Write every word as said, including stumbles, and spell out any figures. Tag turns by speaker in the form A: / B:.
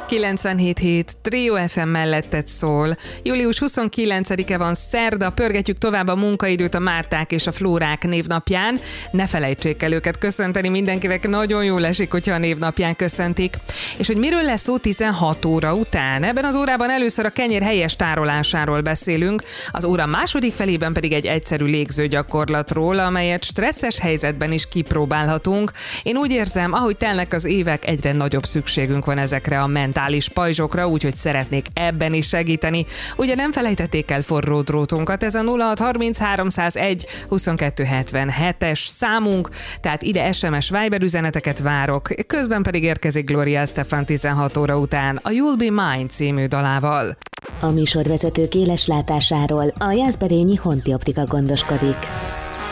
A: kilencvenhét hét Trio ef em melletted szól. július huszonkilencedike van, szerda, pörgetjük tovább a munkaidőt a Márták és a Flórák névnapján. Ne felejtsék el őket köszönteni, mindenkinek nagyon jól esik, hogyha a névnapján köszöntik. És hogy miről lesz szó tizenhat óra után? Ebben az órában először a kenyér helyes tárolásáról beszélünk, az óra második felében pedig egy egyszerű légzőgyakorlatról, amelyet stresszes helyzetben is kipróbálhatunk. Én úgy érzem, ahogy telnek az évek, egyre nagyobb szükségünk van ezekre a mentális pajzsokra, úgyhogy szeretnék ebben is segíteni. Ugye nem felejtették el forró drótunkat, ez a nulla hat harminchárom-száz-egy huszonkettő hetvenhetes számunk, tehát ide es em es Viber üzeneteket várok, közben pedig érkezik Gloria Estefan tizenhat óra után a You'll Be Mine című dalával.
B: A műsorvezetők éles látásáról a Jászberényi Honti Optika gondoskodik.